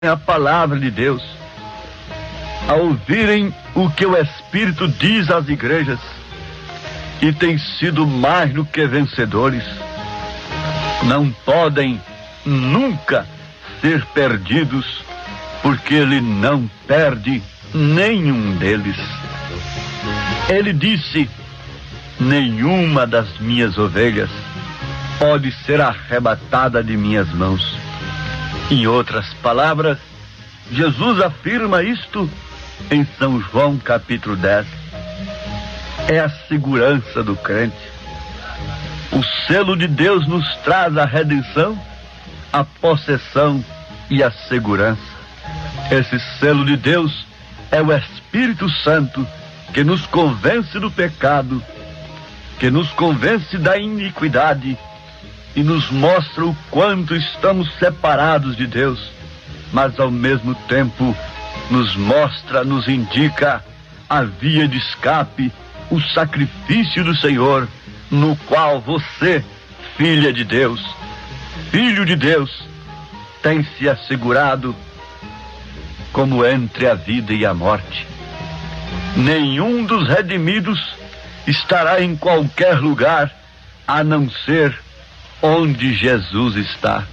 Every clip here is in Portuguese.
a palavra de Deus, a ouvirem o que o Espírito diz às igrejas, e têm sido mais do que vencedores, não podem nunca ser perdidos, porque Ele não perde nenhum deles. Ele disse: nenhuma das minhas ovelhas pode ser arrebatada de minhas mãos. Em outras palavras, Jesus afirma isto em São João capítulo 10. É a segurança do crente. O selo de Deus nos traz a redenção, a possessão e a segurança. Esse selo de Deus é o Espírito Santo, que nos convence do pecado, que nos convence da iniquidade e nos mostra o quanto estamos separados de Deus, mas ao mesmo tempo nos mostra, nos indica a via de escape, o sacrifício do Senhor, no qual você, filha de Deus, filho de Deus, tem se assegurado como entre a vida e a morte. Nenhum dos redimidos estará em qualquer lugar a não ser onde Jesus está.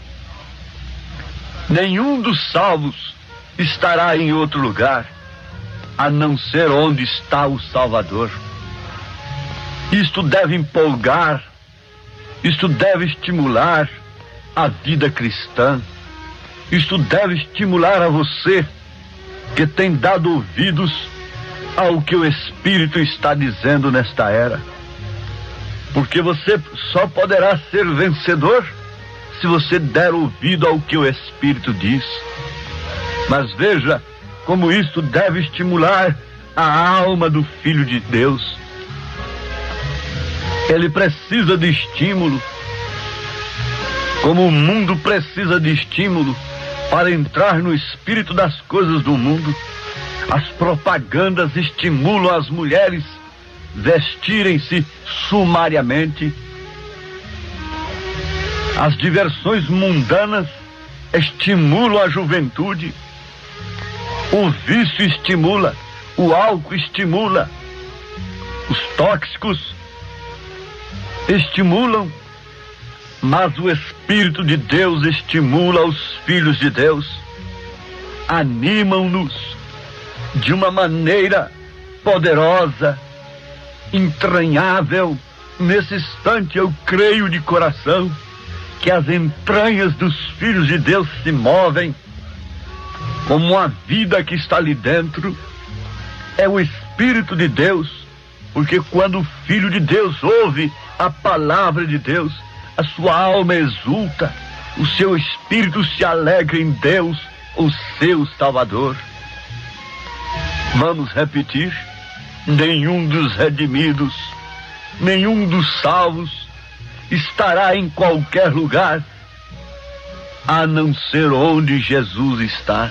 Nenhum dos salvos estará em outro lugar a não ser onde está o Salvador. Isto deve empolgar, isto deve estimular a vida cristã, isto deve estimular a você que tem dado ouvidos ao que o Espírito está dizendo nesta era. Porque você só poderá ser vencedor se você der ouvido ao que o Espírito diz. Mas veja como isso deve estimular a alma do Filho de Deus. Ele precisa de estímulo, como o mundo precisa de estímulo para entrar no espírito das coisas do mundo. As propagandas estimulam as mulheres vestirem-se sumariamente. As diversões mundanas estimulam a juventude. O vício estimula, o álcool estimula, os tóxicos estimulam, mas o Espírito de Deus estimula os filhos de Deus, animam-nos de uma maneira poderosa, entranhável. Nesse instante eu creio de coração que as entranhas dos filhos de Deus se movem, como a vida que está ali dentro é o Espírito de Deus, porque quando o Filho de Deus ouve a palavra de Deus, a sua alma exulta, o seu espírito se alegra em Deus, o seu Salvador. Vamos repetir: nenhum dos redimidos, nenhum dos salvos estará em qualquer lugar a não ser onde Jesus está.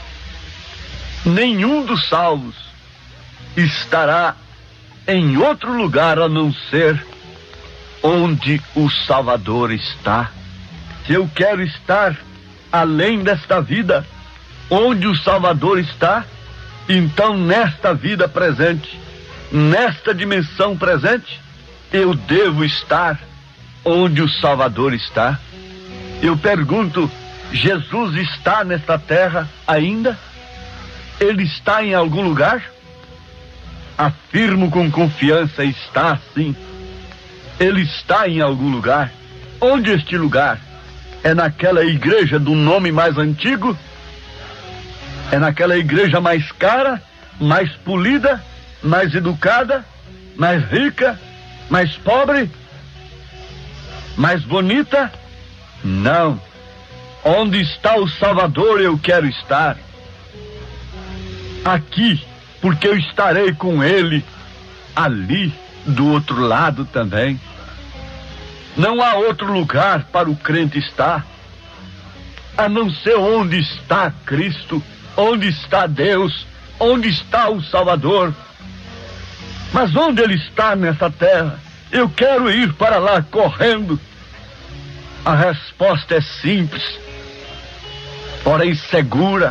Nenhum dos salvos estará em outro lugar a não ser onde o Salvador está. Se eu quero estar além desta vida, onde o Salvador está, então nesta vida presente, nesta dimensão presente, eu devo estar onde o Salvador está. Eu pergunto: Jesus está nesta terra ainda? Ele está em algum lugar? Afirmo com confiança: está sim. Ele está em algum lugar. Onde este lugar? É naquela igreja do nome mais antigo? É naquela igreja mais cara, mais polida, mais educada, mais rica, mais pobre, mais bonita? Não. Onde está o Salvador eu quero estar. Aqui, porque eu estarei com Ele ali do outro lado também. Não há outro lugar para o crente estar a não ser onde está Cristo, onde está Deus, onde está o Salvador. Mas onde Ele está nessa terra? Eu quero ir para lá correndo. A resposta é simples: porém segura,